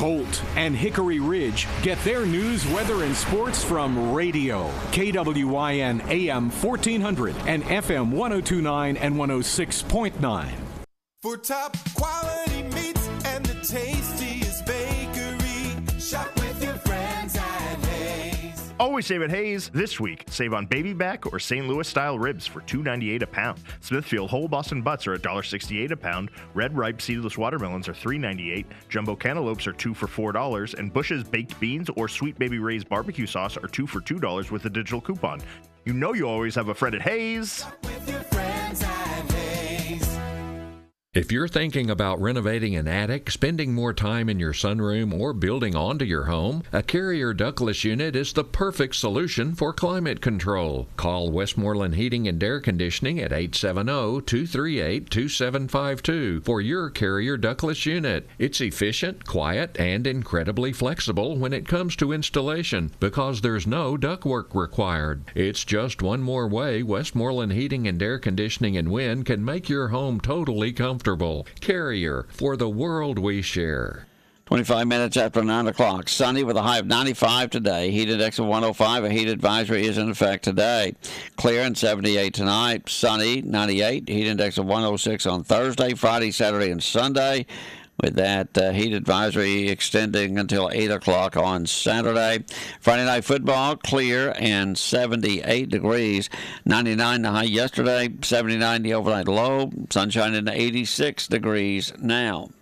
Colt and Hickory Ridge get their news, weather, and sports from radio. KWYN AM 1400 and FM 1029 and 106.9. For top quality meats and the tastiest bakery, shop with your friends at Hayes. Always save at Hayes. This week, save on baby back or St. Louis-style ribs for $2.98 a pound. Smithfield whole Boston butts are $1.68 a pound. Red ripe seedless watermelons are $3.98. Jumbo cantaloupes are 2 for $4. And Bush's baked beans or Sweet Baby Ray's barbecue sauce are 2 for $2 with a digital coupon. You know you always have a friend at Hayes. Shop with your friends at Hayes. If you're thinking about renovating an attic, spending more time in your sunroom, or building onto your home, a Carrier ductless unit is the perfect solution for climate control. Call Westmoreland Heating and Air Conditioning at 870-238-2752 for your Carrier ductless unit. It's efficient, quiet, and incredibly flexible when it comes to installation because there's no ductwork required. It's just one more way Westmoreland Heating and Air Conditioning and Wind can make your home totally comfortable. Carrier, for the world we share. 25 minutes after 9 o'clock. Sunny with a high of 95 today. Heat index of 105. A heat advisory is in effect today. Clear and 78 tonight. Sunny, 98. Heat index of 106 on Thursday, Friday, Saturday, and Sunday, with that heat advisory extending until 8 o'clock on Saturday. Friday night football, clear and 78 degrees. 99 the high yesterday, 79 the overnight low. Sunshine in the 86 degrees now.